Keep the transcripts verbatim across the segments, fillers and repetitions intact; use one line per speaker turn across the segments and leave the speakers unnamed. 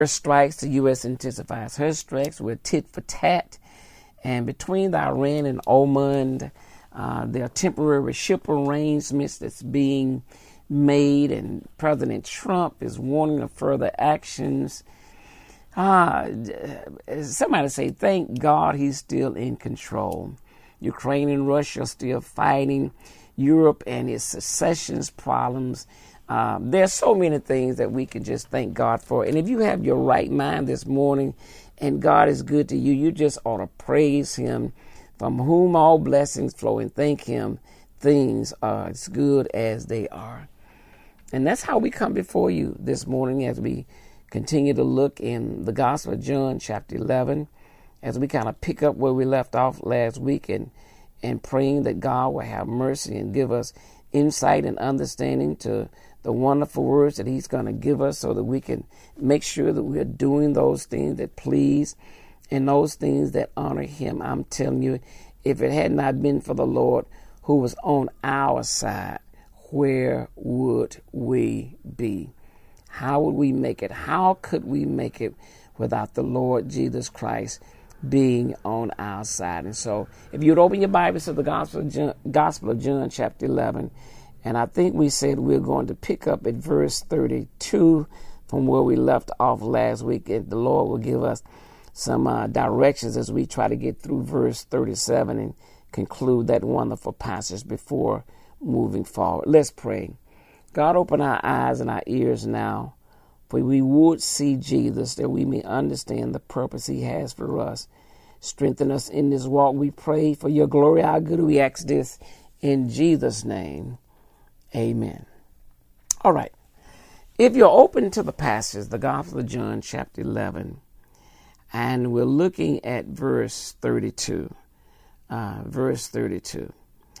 her strikes, the U S intensifies her strikes with tit for tat. And between the Iran and Oman, uh, there are temporary ship arrangements that's being made, and President Trump is warning of further actions. Ah, somebody say, thank God he's still in control. Ukraine and Russia are still fighting. Europe and its secession problems. Uh, there's so many things that we can just thank God for. And if you have your right mind this morning and God is good to you, you just ought to praise him, from whom all blessings flow, and thank him. Things are as good as they are. And that's how we come before you this morning as we continue to look in the Gospel of John, chapter eleven, as we kind of pick up where we left off last week, and, and praying that God will have mercy and give us insight and understanding to the wonderful words that he's going to give us, so that we can make sure that we're doing those things that please and those things that honor him. I'm telling you, if it had not been for the Lord who was on our side, where would we be? How would we make it? How could we make it without the Lord Jesus Christ being on our side? And so if you'd open your Bibles to the Gospel of John, Gospel of John chapter eleven, and I think we said we're going to pick up at verse thirty-two from where we left off last week, and the Lord will give us some uh, directions as we try to get through verse thirty-seven and conclude that wonderful passage before moving forward. Let's pray. God, open our eyes and our ears now, for we would see Jesus, that we may understand the purpose he has for us. Strengthen us in this walk, we pray, for your glory, our good. We ask this in Jesus' name. Amen. All right. If you're open to the passage, the Gospel of John, chapter eleven, and we're looking at verse thirty-two. Uh, verse thirty-two.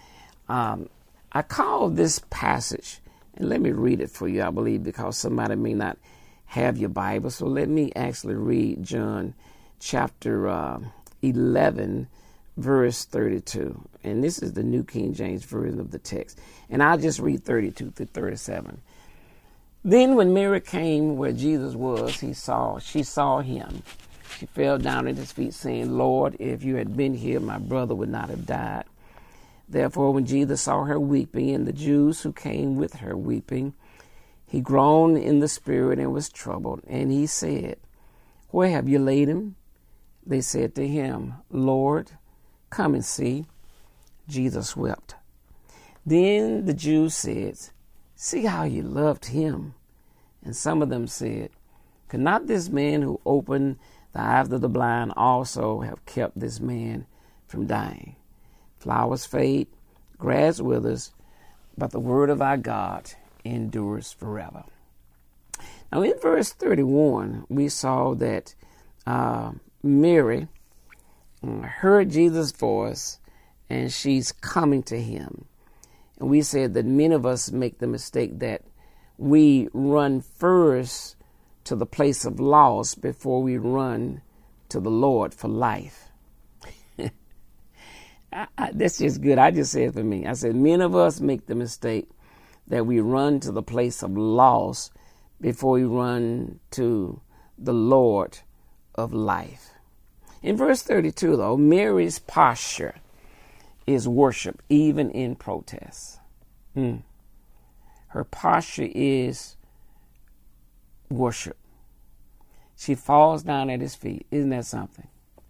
Um, I call this passage, and let me read it for you, I believe, because somebody may not have your Bible. So let me actually read John chapter uh, eleven, verse thirty-two. And this is the New King James Version of the text. And I'll just read thirty-two through thirty-seven. Then when Mary came where Jesus was, he saw, she saw him. She fell down at his feet, saying, Lord, if you had been here, my brother would not have died. Therefore, when Jesus saw her weeping, and the Jews who came with her weeping, he groaned in the spirit and was troubled. And he said, Where have you laid him? They said to him, Lord, come and see. Jesus wept. Then the Jews said, See how you loved him. And some of them said, Could not this man who opened the eyes of the blind also have kept this man from dying? Flowers fade, grass withers, but the word of our God endures forever. Now in verse thirty-one, we saw that uh, Mary heard Jesus' voice, and she's coming to him. And we said that many of us make the mistake that we run first to the place of loss before we run to the Lord for life. I, I, that's just good. I just said it for me. I said, many of us make the mistake that we run to the place of loss before we run to the Lord of life. In verse thirty-two, though, Mary's posture is worship, even in protest. Mm. Her posture is worship. She falls down at his feet. Isn't that something?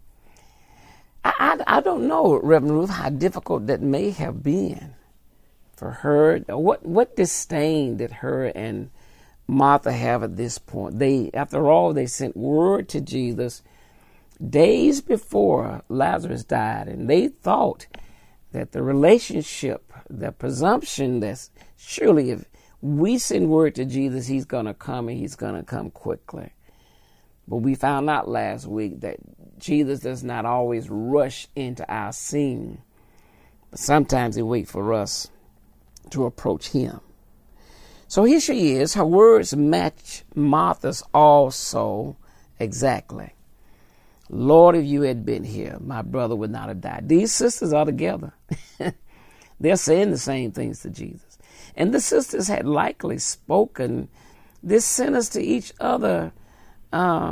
I, I, I don't know, Reverend Ruth, how difficult that may have been for her. What what disdain did her and Martha have at this point? They, after all, they sent word to Jesus days before Lazarus died, and they thought that the relationship, the presumption that's surely if we send word to Jesus, he's going to come and he's going to come quickly. But we found out last week that Jesus does not always rush into our scene, but sometimes he waits for us to approach him. So here she is. Her words match Martha's also exactly. Lord, if you had been here, my brother would not have died. These sisters are together. They're saying the same things to Jesus. And the sisters had likely spoken this sentence to each other Um,